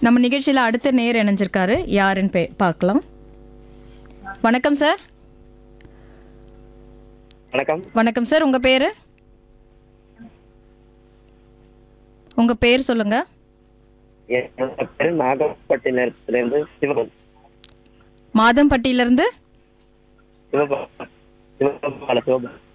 நம்ம நிகழ்ச்சியில் அடுத்த நேர் இணைஞ்சிருக்காரு. யாருன்னு பார்க்கலாம். வணக்கம் சார். வணக்கம். வணக்கம் சார். உங்கள் பேர்? உங்கள் பேர் சொல்லுங்க. என்னோட பேர் நாகப்பட்டினத்திலிருந்து சிவபால். மாதம்பட்டியிலிருந்து சிவபால்.